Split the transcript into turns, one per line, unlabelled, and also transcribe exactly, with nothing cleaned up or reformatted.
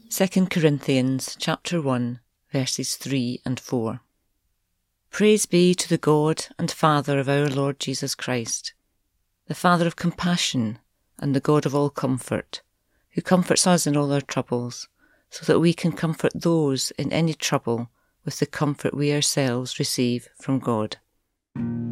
Second Corinthians chapter one, verses three and four. Praise be to the God and Father of our Lord Jesus Christ, the Father of compassion and the God of all comfort, who comforts us in all our troubles, so that we can comfort those in any trouble with the comfort we ourselves receive from God.